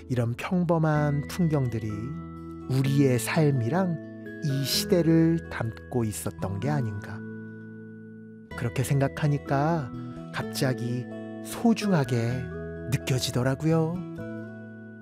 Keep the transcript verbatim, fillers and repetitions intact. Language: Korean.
이런 평범한 풍경들이 우리의 삶이랑 이 시대를 담고 있었던 게 아닌가. 그렇게 생각하니까 갑자기 소중하게 느껴지더라고요.